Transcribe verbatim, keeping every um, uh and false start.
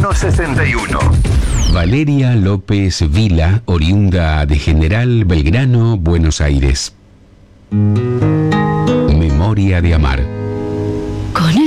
uno sesenta y uno. Valeria López Vila, oriunda de General Belgrano, Buenos Aires. Memoria de amar.